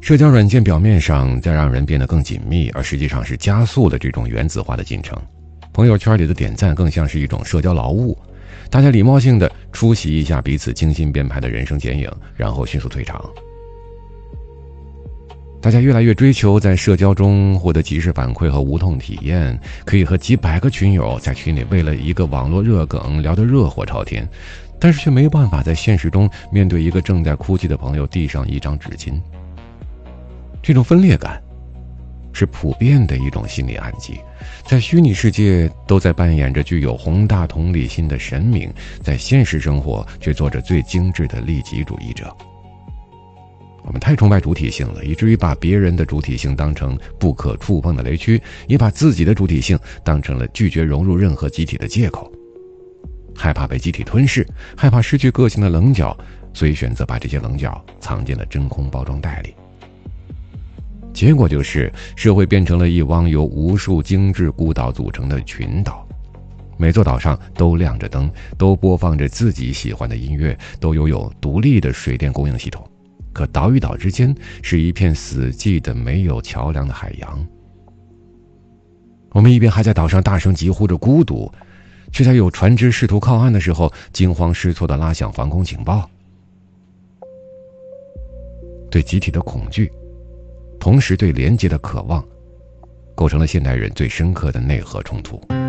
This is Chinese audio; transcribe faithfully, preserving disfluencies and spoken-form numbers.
社交软件表面上在让人变得更紧密，而实际上是加速了这种原子化的进程。朋友圈里的点赞更像是一种社交劳务，大家礼貌性的出席一下彼此精心编排的人生剪影，然后迅速退场。大家越来越追求在社交中获得及时反馈和无痛体验，可以和几百个群友在群里为了一个网络热梗聊得热火朝天，但是却没有办法在现实中面对一个正在哭泣的朋友递上一张纸巾。这种分裂感是普遍的一种心理暗疾，在虚拟世界都在扮演着具有宏大同理心的神明，在现实生活却做着最精致的利己主义者。我们太崇拜主体性了，以至于把别人的主体性当成不可触碰的雷区，也把自己的主体性当成了拒绝融入任何集体的借口。害怕被集体吞噬，害怕失去个性的棱角，所以选择把这些棱角藏进了真空包装袋里。结果就是社会变成了一汪由无数精致孤岛组成的群岛，每座岛上都亮着灯，都播放着自己喜欢的音乐，都拥有独立的水电供应系统。可岛与岛之间是一片死寂的没有桥梁的海洋。我们一边还在岛上大声疾呼着孤独，却在有船只试图靠岸的时候惊慌失措地拉响防空警报。对集体的恐惧，同时对连接的渴望，构成了现代人最深刻的内核冲突。